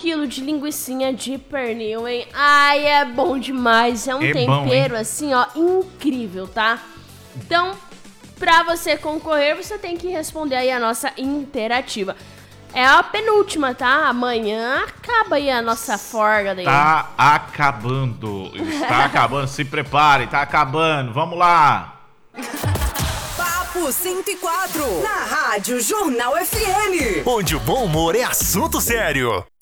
quilo de linguicinha de pernil, hein? Ai, é bom demais. É um tempero, bom, assim, ó, incrível, tá? Então, pra você concorrer, você tem que responder aí a nossa interativa. É a penúltima, tá? Amanhã acaba aí a nossa folga daí. Tá acabando. Está acabando. Se prepare, tá acabando. Vamos lá. Papo 104, na Rádio Jornal FM. Onde o bom humor é assunto sério.